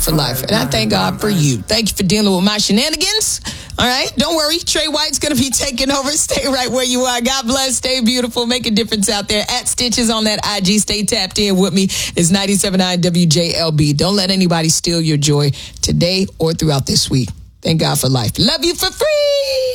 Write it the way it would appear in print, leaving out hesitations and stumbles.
for life. And I thank God for you. Thank you for dealing with my shenanigans. All right. Don't worry. Trey White's going to be taking over. Stay right where you are. God bless. Stay beautiful. Make a difference out there. At Stitches on that IG. Stay tapped in with me. It's 97.9 WJLB. Don't let anybody steal your joy today or throughout this week. Thank God for life. Love you for free.